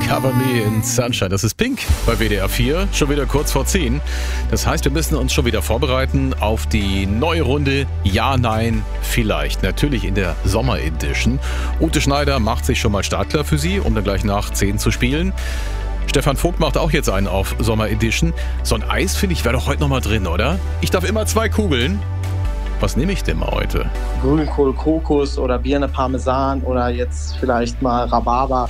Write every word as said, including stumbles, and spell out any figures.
Cover Me in Sunshine. Das ist Pink bei W D R vier, schon wieder kurz vor zehn. Das heißt, wir müssen uns schon wieder vorbereiten auf die neue Runde Ja, Nein, Vielleicht. Natürlich in der Sommer-Edition. Ute Schneider macht sich schon mal startklar für Sie, um dann gleich nach zehn zu spielen. Stefan Vogt macht auch jetzt einen auf Sommer-Edition. So ein Eis, finde ich, wäre doch heute noch mal drin, oder? Ich darf immer zwei Kugeln. Was nehme ich denn mal heute? Grünkohl, Kokos oder Birne Parmesan oder jetzt vielleicht mal Rhabarber.